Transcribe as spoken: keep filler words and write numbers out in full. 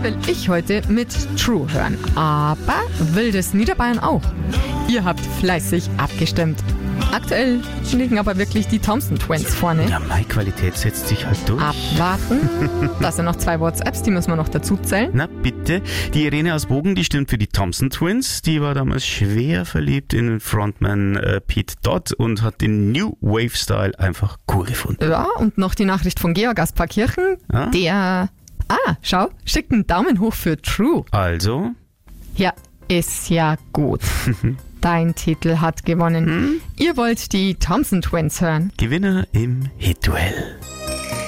will ich heute mit True hören. Aber wildes Niederbayern auch. Ihr habt fleißig abgestimmt. Aktuell liegen aber wirklich die Thompson Twins vorne. Ja, meine Qualität setzt sich halt durch. Abwarten. Das sind noch zwei WhatsApps, die müssen wir noch dazu zählen. Na bitte. Die Irene aus Bogen, die stimmt für die Thompson Twins. Die war damals schwer verliebt in den Frontman äh, Pete Dodd und hat den New Wave Style einfach cool gefunden. Ja, und noch die Nachricht von Georg aus Parkirchen. Ah? Der, ah, schau, schickt einen Daumen hoch für True. Also? Ja, ist ja gut. Dein Titel hat gewonnen. Hm? Ihr wollt die Thompson Twins hören. Gewinner im Hit-Duell.